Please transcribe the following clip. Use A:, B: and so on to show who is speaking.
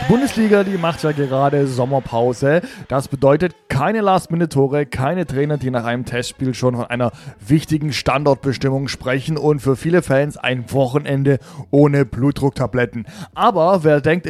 A: Bundesliga, die macht ja gerade Sommerpause. Das bedeutet keine Last-Minute-Tore, keine Trainer, die nach einem Testspiel schon von einer wichtigen Standortbestimmung sprechen und für viele Fans ein Wochenende ohne Blutdrucktabletten. Aber wer denkt